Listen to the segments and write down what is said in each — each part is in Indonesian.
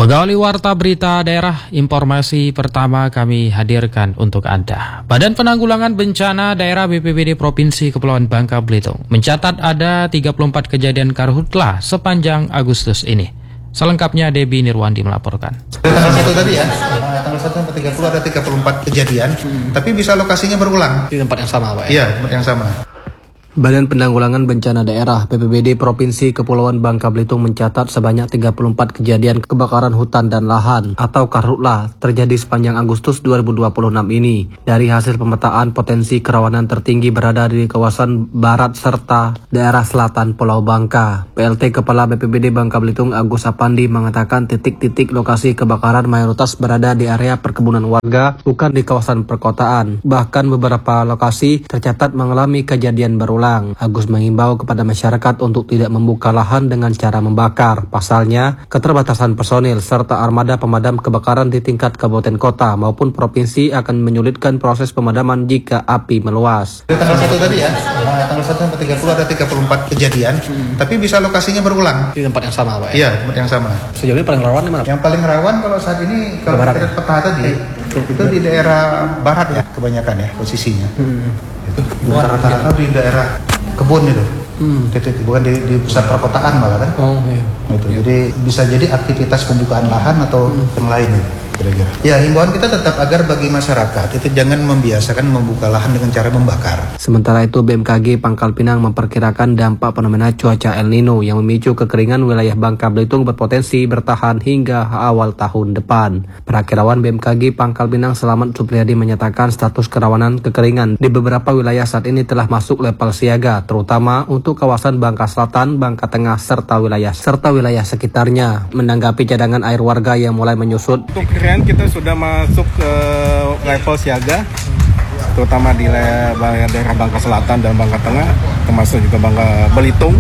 Mengawali Warta Berita Daerah, informasi pertama kami hadirkan untuk Anda. Badan Penanggulangan Bencana Daerah BPBD Provinsi Kepulauan Bangka Belitung mencatat ada 34 kejadian karhutlah sepanjang Agustus ini. Selengkapnya Debbie Nirwandi melaporkan. Tanggal 1 tadi ya, tanggal 1 sampai 30 ada 34 kejadian, tapi bisa lokasinya berulang. Di tempat yang sama, Pak? Iya, tempat yang sama. Badan Penanggulangan Bencana Daerah BPBD Provinsi Kepulauan Bangka Belitung mencatat sebanyak 34 kejadian kebakaran hutan dan lahan atau karhutlah terjadi sepanjang Agustus 2026 ini. Dari hasil pemetaan, potensi kerawanan tertinggi berada di kawasan barat serta daerah selatan Pulau Bangka. PLT Kepala BPBD Bangka Belitung Agus Apandi mengatakan titik-titik lokasi kebakaran mayoritas berada di area perkebunan warga, bukan di kawasan perkotaan. Bahkan beberapa lokasi tercatat mengalami kejadian berulang. Agus mengimbau kepada masyarakat untuk tidak membuka lahan dengan cara membakar. Pasalnya, keterbatasan personil serta armada pemadam kebakaran di tingkat kabupaten kota maupun provinsi akan menyulitkan proses pemadaman jika api meluas. Tanggal 1 tadi ya, tanggal 1 sampai 30 ada 34 kejadian, tapi bisa lokasinya berulang. Di tempat yang sama, Pak? Iya, tempat yang sama. Sejauh ini paling rawan di mana? Yang paling rawan kalau saat ini kalau kita lihat peta tadi, itu di daerah barat ya kebanyakan ya posisinya. Itu rata-rata di daerah kebun itu, bukan di pusat perkotaan malah kan. Itu. Jadi bisa jadi aktivitas pembukaan lahan atau yang lain kira-kira. Ya, himbauan kita tetap agar bagi masyarakat itu jangan membiasakan membuka lahan dengan cara membakar. Sementara itu BMKG Pangkal Pinang memperkirakan dampak fenomena cuaca El Nino yang memicu kekeringan wilayah Bangka Belitung berpotensi bertahan hingga awal tahun depan. Perakirawan BMKG Pangkal Pinang Selamat Supriyadi menyatakan status kerawanan kekeringan di beberapa wilayah saat ini telah masuk level siaga, terutama untuk kawasan Bangka Selatan, Bangka Tengah serta wilayah sekitarnya. Menanggapi cadangan air warga yang mulai menyusut, kita sudah masuk ke level siaga, terutama di daerah Bangka Selatan dan Bangka Tengah, termasuk juga Bangka Belitung.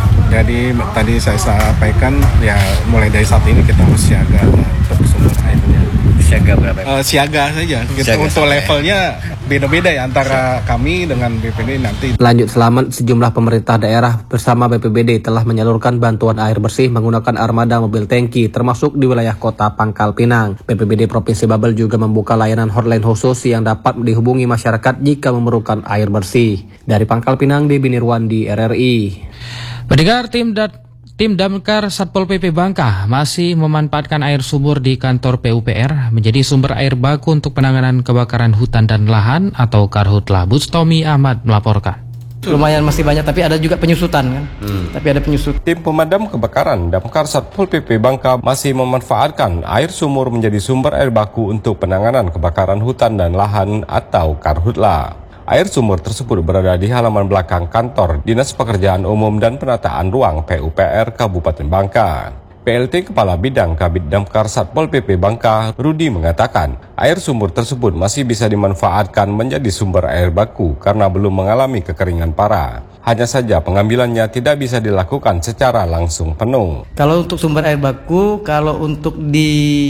Jadi tadi saya sampaikan ya mulai dari saat ini kita harus siaga untuk sumber airnya. Siaga berapa? Siaga saja. Kita siaga untuk levelnya beda-beda ya antara kami dengan BPD nanti. Lanjut Selamat, sejumlah pemerintah daerah bersama BPBD telah menyalurkan bantuan air bersih menggunakan armada mobil tangki termasuk di wilayah kota Pangkal Pinang. BPBD Provinsi Babel juga membuka layanan hotline khusus yang dapat dihubungi masyarakat jika memerlukan air bersih. Dari Pangkal Pinang, Debbie Nirwandi, RRI. Pendengar, Tim Damkar Satpol PP Bangka masih memanfaatkan air sumur di kantor PUPR menjadi sumber air baku untuk penanganan kebakaran hutan dan lahan atau karhutlah. Bustomi Ahmad melaporkan. Lumayan masih banyak, tapi ada juga penyusutan kan. Tapi ada penyusut. Tim pemadam kebakaran Damkar Satpol PP Bangka masih memanfaatkan air sumur menjadi sumber air baku untuk penanganan kebakaran hutan dan lahan atau karhutlah. Air sumur tersebut berada di halaman belakang kantor Dinas Pekerjaan Umum dan Penataan Ruang PUPR Kabupaten Bangka. PLT Kepala Bidang Kabid Damkar Satpol PP Bangka, Rudi mengatakan, air sumur tersebut masih bisa dimanfaatkan menjadi sumber air baku karena belum mengalami kekeringan parah. Hanya saja pengambilannya tidak bisa dilakukan secara langsung penuh. Kalau untuk sumber air baku, kalau untuk di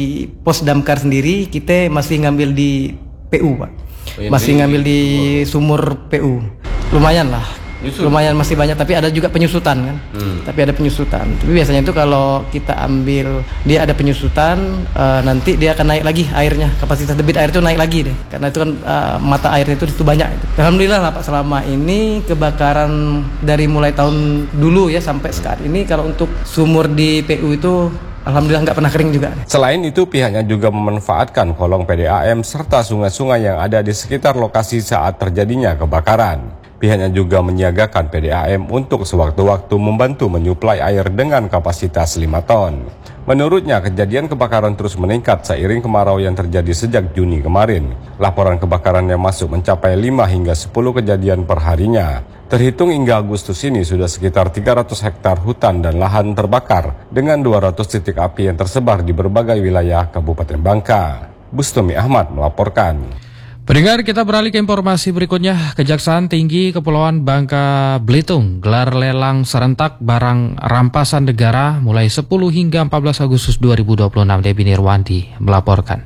pos damkar sendiri, kita masih ngambil di PU, Pak. Masih ngambil di sumur PU. Lumayan lah. Lumayan masih banyak, tapi ada juga penyusutan kan. Tapi ada penyusutan. Tapi biasanya itu kalau kita ambil, dia ada penyusutan, nanti dia akan naik lagi airnya. Kapasitas debit air itu naik lagi deh. Karena itu kan mata airnya itu banyak. Alhamdulillah lah Pak, selama ini kebakaran dari mulai tahun dulu ya sampai sekarang ini kalau untuk sumur di PU itu alhamdulillah nggak pernah kering juga. Selain itu, pihaknya juga memanfaatkan kolong PDAM serta sungai-sungai yang ada di sekitar lokasi saat terjadinya kebakaran. Pihaknya juga menyiagakan PDAM untuk sewaktu-waktu membantu menyuplai air dengan kapasitas 5 ton. Menurutnya, kejadian kebakaran terus meningkat seiring kemarau yang terjadi sejak Juni kemarin. Laporan kebakaran yang masuk mencapai 5 hingga 10 kejadian per harinya. Terhitung hingga Agustus ini sudah sekitar 300 hektar hutan dan lahan terbakar dengan 200 titik api yang tersebar di berbagai wilayah Kabupaten Bangka. Bustomi Ahmad melaporkan. Pendengar, kita beralih ke informasi berikutnya. Kejaksaan Tinggi Kepulauan Bangka Belitung gelar lelang serentak barang rampasan negara mulai 10 hingga 14 Agustus 2026. Debbie Nirwandi melaporkan.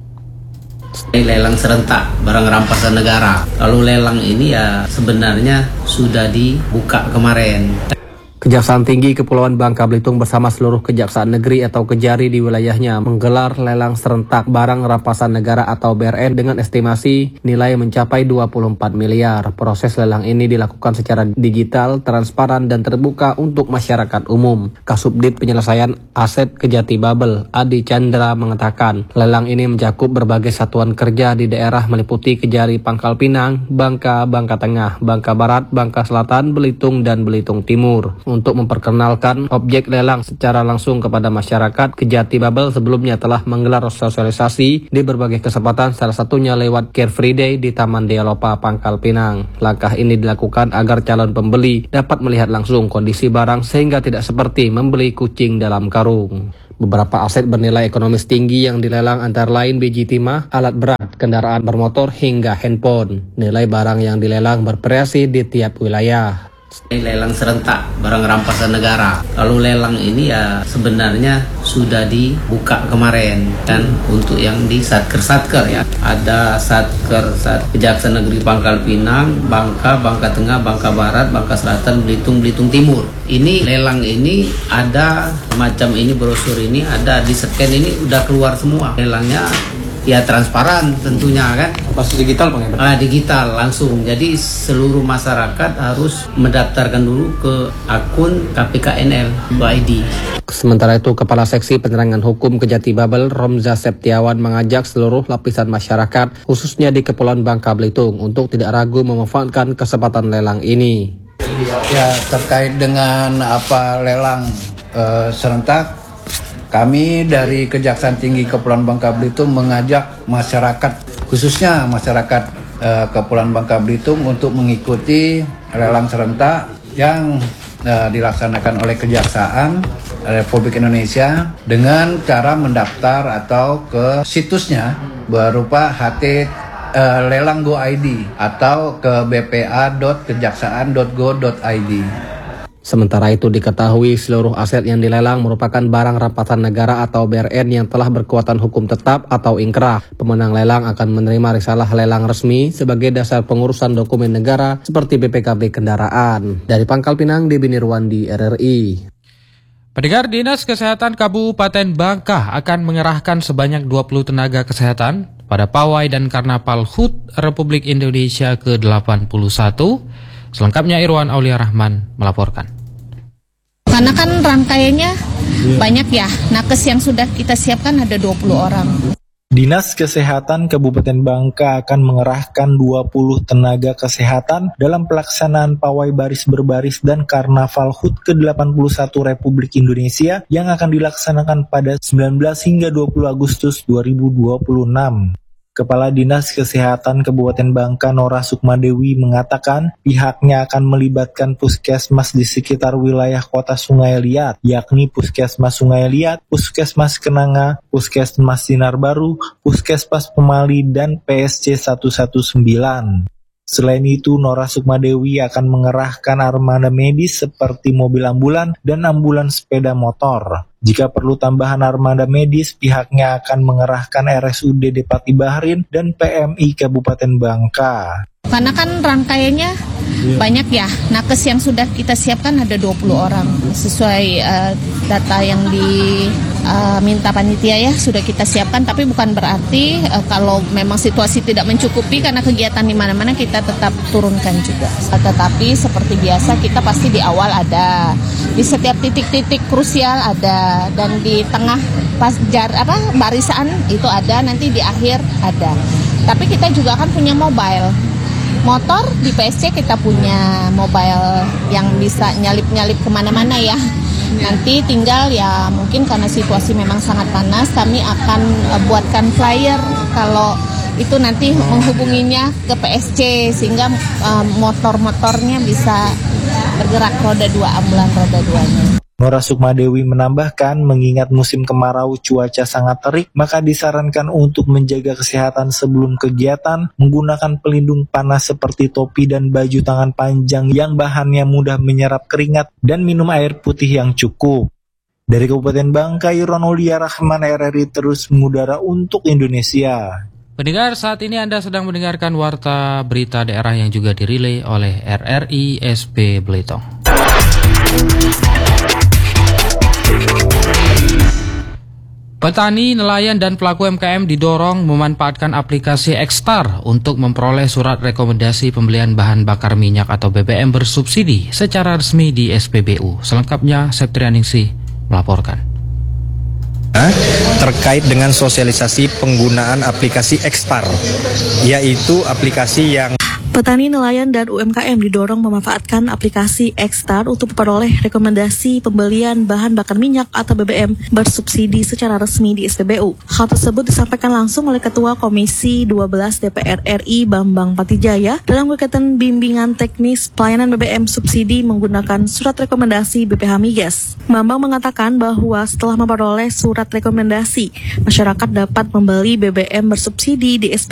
Lelang serentak barang rampasan negara. Kalau lelang ini ya sebenarnya sudah dibuka kemarin. Kejaksaan Tinggi Kepulauan Bangka Belitung bersama seluruh kejaksaan negeri atau kejari di wilayahnya menggelar lelang serentak barang rampasan negara atau BRN dengan estimasi nilai mencapai 24 miliar. Proses lelang ini dilakukan secara digital, transparan, dan terbuka untuk masyarakat umum. Kasubdit Penyelesaian Aset Kejati Babel, Adi Chandra, mengatakan lelang ini mencakup berbagai satuan kerja di daerah meliputi Kejari Pangkal Pinang, Bangka, Bangka Tengah, Bangka Barat, Bangka Selatan, Belitung, dan Belitung Timur. Untuk memperkenalkan objek lelang secara langsung kepada masyarakat, Kejati Babel sebelumnya telah menggelar sosialisasi di berbagai kesempatan, salah satunya lewat Care Free Day di Taman Dialopa Pangkal Pinang. Langkah ini dilakukan agar calon pembeli dapat melihat langsung kondisi barang sehingga tidak seperti membeli kucing dalam karung. Beberapa aset bernilai ekonomis tinggi yang dilelang antara lain biji timah, alat berat, kendaraan bermotor, hingga handphone. Nilai barang yang dilelang bervariasi di tiap wilayah. Lelang serentak barang rampasan negara. Kalau lelang ini ya sebenarnya sudah dibuka kemarin kan untuk yang di satker ya. Ada satker Kejaksaan Negeri Pangkal Pinang, Bangka, Bangka Tengah, Bangka Barat, Bangka Selatan, Belitung, Belitung Timur. Ini lelang ini ada macam ini, brosur ini ada di scan ini udah keluar semua. Lelangnya ya transparan tentunya kan. Pasti digital Bang ya? Digital langsung. Jadi seluruh masyarakat harus mendaftarkan dulu ke akun KPKNL.id. Sementara itu, Kepala Seksi Penerangan Hukum Kejati Babel, Romza Septiawan, mengajak seluruh lapisan masyarakat, khususnya di Kepulauan Bangka Belitung, untuk tidak ragu memanfaatkan kesempatan lelang ini. Ya, terkait dengan lelang serentak, kami dari Kejaksaan Tinggi Kepulauan Bangka Belitung mengajak masyarakat, khususnya masyarakat Kepulauan Bangka Belitung, untuk mengikuti lelang serentak yang dilaksanakan oleh Kejaksaan Republik Indonesia dengan cara mendaftar atau ke situsnya berupa lelang.go.id atau ke bpa.kejaksaan.go.id. Sementara itu diketahui seluruh aset yang dilelang merupakan barang rampasan negara atau BRN yang telah berkekuatan hukum tetap atau ingkrah. Pemenang lelang akan menerima risalah lelang resmi sebagai dasar pengurusan dokumen negara seperti BPKB kendaraan. Dari Pangkal Pinang, Debi Nirwandi, RRI. Pendengar, Dinas Kesehatan Kabupaten Bangka akan mengerahkan sebanyak 20 tenaga kesehatan pada pawai dan karnaval HUT Republik Indonesia ke-81. Selengkapnya Irwan Aulia Rahman melaporkan. Karena kan rangkaiannya banyak ya, nakes yang sudah kita siapkan ada 20 orang. Dinas Kesehatan Kabupaten Bangka akan mengerahkan 20 tenaga kesehatan dalam pelaksanaan pawai baris berbaris dan karnaval HUT ke-81 Republik Indonesia yang akan dilaksanakan pada 19 hingga 20 Agustus 2026. Kepala Dinas Kesehatan Kabupaten Bangka Nora Sukmadewi mengatakan pihaknya akan melibatkan puskesmas di sekitar wilayah kota Sungai Liat, yakni Puskesmas Sungai Liat, Puskesmas Kenanga, Puskesmas Sinar Baru, Puskesmas Pemali, dan PSC 119. Selain itu, Nora Sukmadewi akan mengerahkan armada medis seperti mobil ambulan dan ambulans sepeda motor. Jika perlu tambahan armada medis, pihaknya akan mengerahkan RSUD Depati Bahrin dan PMI Kabupaten Bangka. Karena kan rangkaiannya banyak ya, nakes yang sudah kita siapkan ada 20 orang. Sesuai data yang diminta panitia ya, sudah kita siapkan, tapi bukan berarti kalau memang situasi tidak mencukupi karena kegiatan di mana-mana kita tetap turunkan juga. Tetapi seperti biasa kita pasti di awal ada, di setiap titik-titik krusial ada, dan di tengah barisan itu ada, nanti di akhir ada. Tapi kita juga kan punya mobile. Motor di PSC kita punya mobile yang bisa nyalip-nyalip kemana-mana ya. Nanti tinggal ya mungkin karena situasi memang sangat panas, kami akan buatkan flyer kalau itu nanti menghubunginya ke PSC sehingga motor-motornya bisa bergerak roda 2, ambulan roda 2-nya. Nora Sukmadewi menambahkan, mengingat musim kemarau cuaca sangat terik, maka disarankan untuk menjaga kesehatan sebelum kegiatan, menggunakan pelindung panas seperti topi dan baju tangan panjang yang bahannya mudah menyerap keringat, dan minum air putih yang cukup. Dari Kabupaten Bangka, Irwan Aulia Rahman, RRI terus mengudara untuk Indonesia. Pendengar, saat ini Anda sedang mendengarkan Warta Berita Daerah yang juga dirilai oleh RRI SB Belitung. Petani, nelayan, dan pelaku UMKM didorong memanfaatkan aplikasi Xstar untuk memperoleh surat rekomendasi pembelian bahan bakar minyak atau BBM bersubsidi secara resmi di SPBU. Selengkapnya, Septrianingsih melaporkan. Terkait dengan sosialisasi penggunaan aplikasi Xstar, yaitu aplikasi yang petani, nelayan, dan UMKM didorong memanfaatkan aplikasi Xstar untuk memperoleh rekomendasi pembelian bahan bakar minyak atau BBM bersubsidi secara resmi di SPBU. Hal tersebut disampaikan langsung oleh Ketua Komisi 12 DPR RI Bambang Patijaya dalam kegiatan bimbingan teknis pelayanan BBM subsidi menggunakan surat rekomendasi BPH Migas. Bambang mengatakan bahwa setelah memperoleh surat rekomendasi, masyarakat dapat membeli BBM bersubsidi di SPBU